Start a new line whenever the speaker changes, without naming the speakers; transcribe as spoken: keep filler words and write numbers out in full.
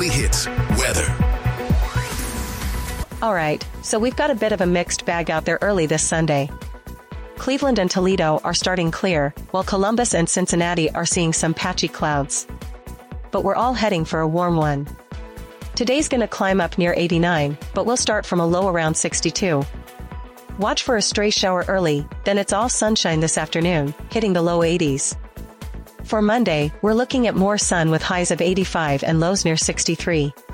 Weekly Hits weather.
All right, so we've got a bit of a mixed bag out there early this Sunday. Cleveland and Toledo are starting clear, while Columbus and Cincinnati are seeing some patchy clouds. But we're all heading for a warm one. Today's gonna climb up near eighty-nine, but we'll start from a low around sixty-two. Watch for a stray shower early, then it's all sunshine this afternoon, hitting the low eighties. For Monday, we're looking at more sun with highs of eighty-five and lows near sixty-three.